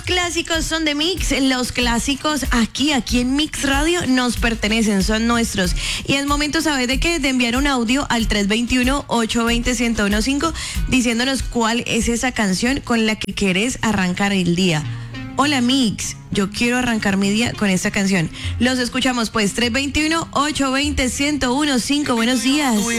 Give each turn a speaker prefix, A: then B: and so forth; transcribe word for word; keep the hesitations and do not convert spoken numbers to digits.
A: clásicos son de Mix, los clásicos aquí, aquí en Mix Radio nos pertenecen, son nuestros. Y es momento, ¿sabes de qué? De enviar un audio al tres dos uno, ocho dos cero, uno cero uno cinco diciéndonos cuál es esa canción con la que querés arrancar el día. Hola Mix, yo quiero arrancar mi día con esta canción. Los escuchamos pues, tres dos uno, ocho dos cero, uno cero uno cinco. Buenos días.